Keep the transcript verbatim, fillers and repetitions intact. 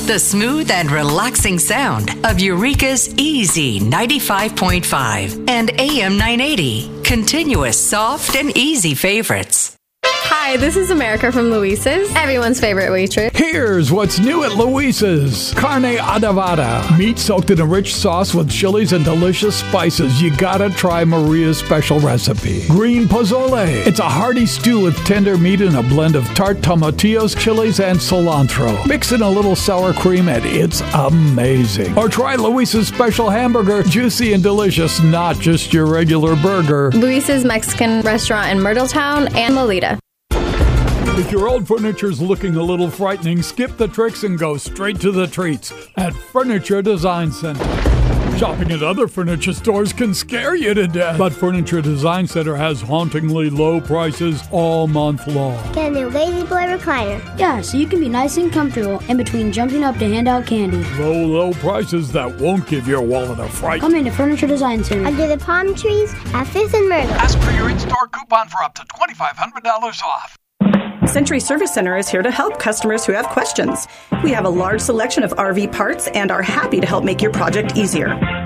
the smooth and relaxing sound of Eureka's Easy ninety-five point five and A M nine eighty. Continuous, soft, and easy favorites. Hi, this is America from Luisa's, everyone's favorite waitress. Here's what's new at Luisa's. Carne adobada. Meat soaked in a rich sauce with chilies and delicious spices. You gotta try Maria's special recipe. Green pozole. It's a hearty stew with tender meat and a blend of tart tomatillos, chilies, and cilantro. Mix in a little sour cream and it's amazing. Or try Luisa's special hamburger. Juicy and delicious, not just your regular burger. Luisa's Mexican restaurant in Myrtletown and Lolita. If your old furniture's looking a little frightening, skip the tricks and go straight to the treats at Furniture Design Center. Shopping at other furniture stores can scare you to death, but Furniture Design Center has hauntingly low prices all month long. Get a new Lazy Boy recliner. Yeah, so you can be nice and comfortable in between jumping up to hand out candy. Low, low prices that won't give your wallet a fright. Come into Furniture Design Center. Under the palm trees at Fifth and Myrtle. Ask for your in-store coupon for up to twenty-five hundred dollars off. Century Service Center is here to help customers who have questions. We have a large selection of R V parts and are happy to help make your project easier.